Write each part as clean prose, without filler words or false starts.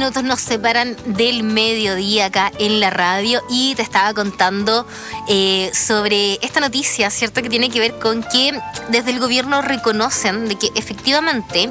minutos nos separan del mediodía acá en la radio y te estaba contando sobre esta noticia, ¿cierto? Que tiene que ver con que desde el gobierno reconocen de que efectivamente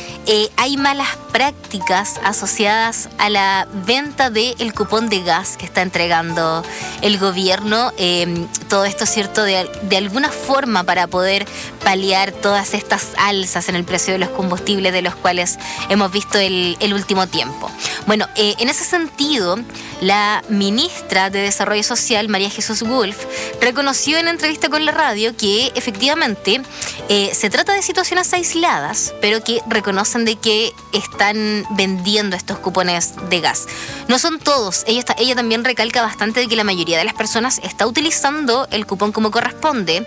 hay malas prácticas asociadas a la venta del cupón de gas que está entregando el gobierno. Todo esto, ¿cierto?, de alguna forma para poder paliar todas estas alzas en el precio de los combustibles de los cuales hemos visto el último tiempo. Bueno, en ese sentido, la ministra de Desarrollo Social, María Jesús Wolf, reconoció en entrevista con la radio que efectivamente se trata de situaciones aisladas, pero que reconocen de que están vendiendo estos cupones de gas. No son todos. Ella también recalca bastante de que la mayoría de las personas está utilizando el cupón como corresponde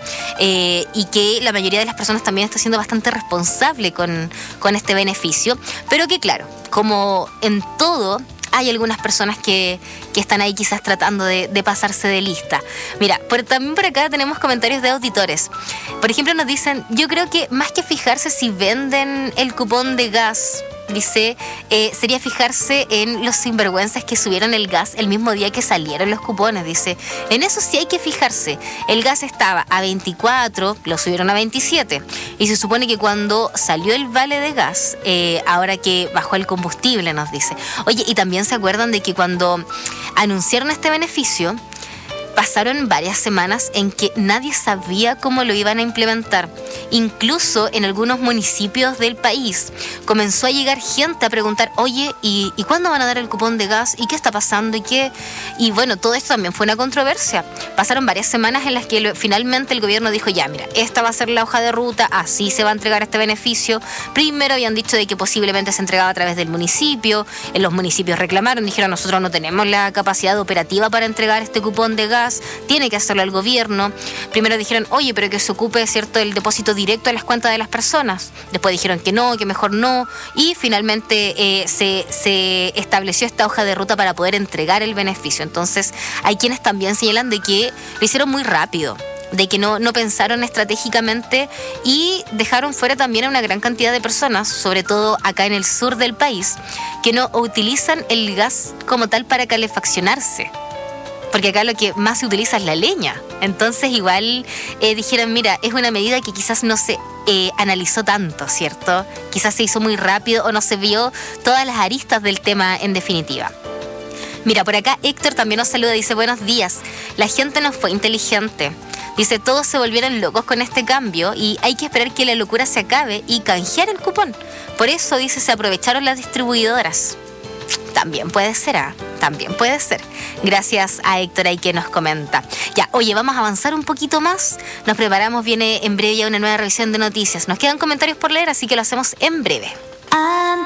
y que la mayoría de las personas también está siendo bastante responsable con este beneficio, pero que claro, como en todo, hay algunas personas que están ahí quizás tratando de pasarse de lista. Mira, también por acá tenemos comentarios de auditores. Por ejemplo, nos dicen, yo creo que más que fijarse si venden el cupón de gas, dice, sería fijarse en los sinvergüenzas que subieron el gas el mismo día que salieron los cupones. Dice, en eso sí hay que fijarse. El gas estaba a 24, lo subieron a 27. Y se supone que cuando salió el vale de gas, ahora que bajó el combustible, nos dice. Oye, y también se acuerdan de que cuando anunciaron este beneficio, pasaron varias semanas en que nadie sabía cómo lo iban a implementar. Incluso en algunos municipios del país comenzó a llegar gente a preguntar, oye, ¿y cuándo van a dar el cupón de gas? ¿Y qué está pasando? Y bueno, todo esto también fue una controversia. Pasaron varias semanas en las que finalmente el gobierno dijo, ya, mira, esta va a ser la hoja de ruta, así se va a entregar este beneficio. Primero habían dicho de que posiblemente se entregaba a través del municipio. En los municipios reclamaron, dijeron, nosotros no tenemos la capacidad operativa para entregar este cupón de gas. Tiene que hacerlo el gobierno. Primero dijeron, oye, pero que se ocupe, ¿cierto?, el depósito directo a las cuentas de las personas. Después dijeron que no, que mejor no. Y finalmente se estableció esta hoja de ruta para poder entregar el beneficio. Entonces, hay quienes también señalan de que lo hicieron muy rápido, de que no pensaron estratégicamente y dejaron fuera también a una gran cantidad de personas, sobre todo acá en el sur del país, que no utilizan el gas como tal para calefaccionarse. Porque acá lo que más se utiliza es la leña. Entonces igual dijeron, mira, es una medida que quizás no se analizó tanto, ¿cierto? Quizás se hizo muy rápido o no se vio todas las aristas del tema en definitiva. Mira, por acá Héctor también nos saluda, dice, buenos días. La gente no fue inteligente. Dice, todos se volvieron locos con este cambio y hay que esperar que la locura se acabe y canjear el cupón. Por eso, dice, se aprovecharon las distribuidoras. También puede ser, también puede ser. Gracias a Héctor ahí que nos comenta. Ya, oye, vamos a avanzar un poquito más. Nos preparamos, viene en breve ya una nueva revisión de noticias. Nos quedan comentarios por leer, así que lo hacemos en breve.